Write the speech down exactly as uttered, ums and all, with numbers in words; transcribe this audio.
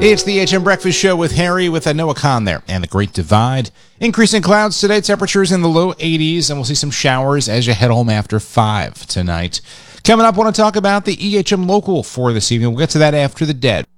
It's the H M Breakfast Show with Harry with a Noah Khan there and the Great Divide. Increasing clouds today, temperatures in the low eighties, and we'll see some showers as you head home after five tonight. Coming up, I want to talk about the E H M local for this evening. We'll get to that after the dead.